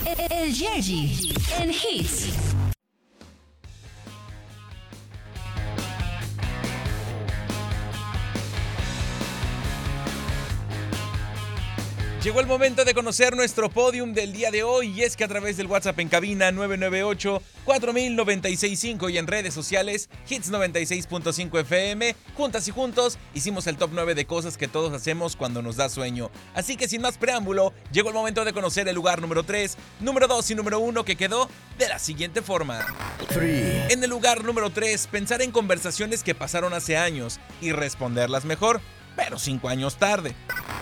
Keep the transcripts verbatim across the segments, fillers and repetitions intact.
El Yerji en Hits. Llegó el momento de conocer nuestro podium del día de hoy y es que a través del WhatsApp en cabina nueve nueve ocho, cuatro mil noventa y seis cinco y en redes sociales Hits noventa y seis punto cinco F M, juntas y juntos hicimos el top nueve de cosas que todos hacemos cuando nos da sueño. Así que sin más preámbulo, llegó el momento de conocer el lugar número tres, número dos y número uno que quedó de la siguiente forma. tres. En el lugar número tres, pensar en conversaciones que pasaron hace años y responderlas mejor, pero cinco años tarde.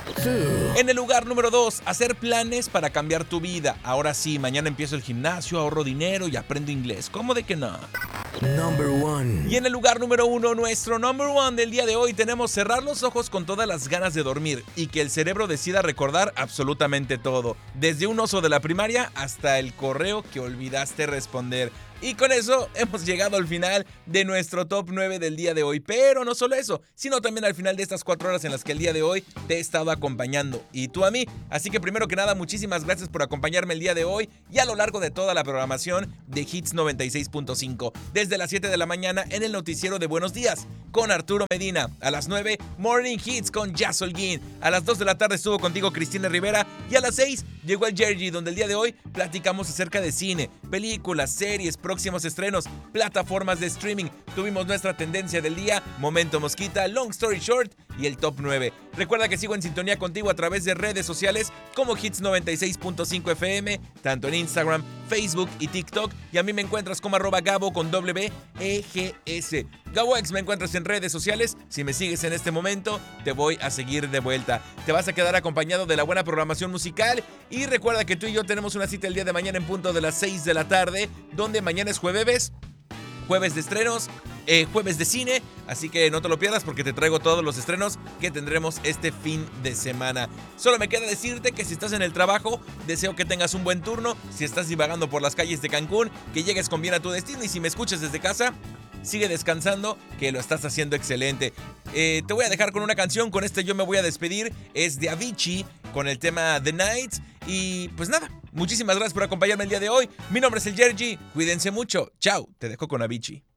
dos. En el lugar número dos, hacer planes para cambiar tu vida. Ahora sí, mañana empiezo el gimnasio, ahorro dinero y aprendo inglés. ¿Cómo de que no? Number one. Y en el lugar número uno, nuestro number one del día de hoy, tenemos cerrar los ojos con todas las ganas de dormir y que el cerebro decida recordar absolutamente todo, desde un oso de la primaria hasta el correo que olvidaste responder. Y con eso hemos llegado al final de nuestro top nueve del día de hoy. Pero no solo eso, sino también al final de estas cuatro horas en las que el día de hoy te he estado acompañando. Y tú a mí. Así que primero que nada, muchísimas gracias por acompañarme el día de hoy y a lo largo de toda la programación de Hits noventa y seis punto cinco. Desde las siete de la mañana en el noticiero de Buenos Días con Arturo Medina. A las nueve, Morning Hits con Jazz Holguín. A las dos de la tarde estuvo contigo Cristina Rivera. Y a las seis llegó el Yerji, donde el día de hoy platicamos acerca de cine, películas, series, próximos estrenos, plataformas de streaming. Tuvimos nuestra tendencia del día, Momento Mosquita, Long Story Short y el top nueve. Recuerda que sigo en sintonía contigo a través de redes sociales como Hits noventa y seis punto cinco F M, tanto en Instagram, Facebook y TikTok. Y a mí me encuentras como arroba Gabo con W E G S. GaboX me encuentras en redes sociales. Si me sigues en este momento, te voy a seguir de vuelta. Te vas a quedar acompañado de la buena programación musical. Y recuerda que tú y yo tenemos una cita el día de mañana en punto de las seis de la tarde, donde mañana es jueves, jueves de estrenos, eh, jueves de cine, así que no te lo pierdas porque te traigo todos los estrenos que tendremos este fin de semana. Solo me queda decirte que si estás en el trabajo, deseo que tengas un buen turno. Si estás divagando por las calles de Cancún, que llegues con bien a tu destino. Y si me escuchas desde casa, sigue descansando, que lo estás haciendo excelente. Eh, te voy a dejar con una canción, con este yo me voy a despedir. Es de Avicii, con el tema The Night. Y pues nada, muchísimas gracias por acompañarme el día de hoy. Mi nombre es el Yerji, cuídense mucho. Chao, te dejo con Avicii.